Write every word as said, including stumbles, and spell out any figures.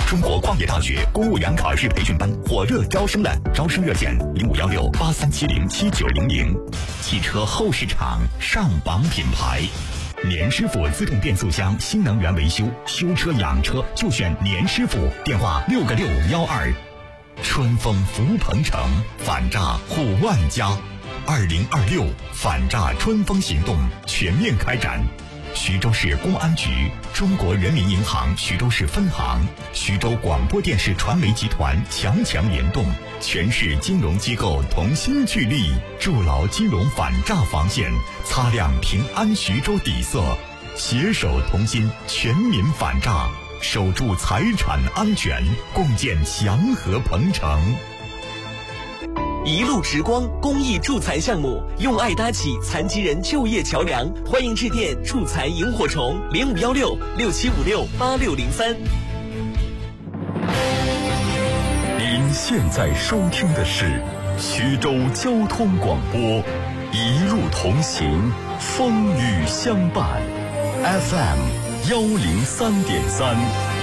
中国矿业大学公务员考试培训班火热招生了，招生热线零五幺六八三七零七九零零。汽车后市场上榜品牌，年师傅自动变速箱新能源维修，修车养车就选年师傅，电话六个六幺二。春风福鹏城，反诈护万家。二零二六反诈春风行动全面开展。徐州市公安局、中国人民银行徐州市分行、徐州广播电视传媒集团强强联动，全市金融机构同心聚力，筑牢金融反诈防线，擦亮平安徐州底色，携手同心，全民反诈，守住财产安全，共建祥和鹏城。 一路直光公益助财项目，用爱搭起残疾人就业桥梁，欢迎致电助财萤火虫零五幺六六七五六八六零三。 您现在收听的是徐州交通广播，一路同行，风雨相伴 ，F M 幺零三点三。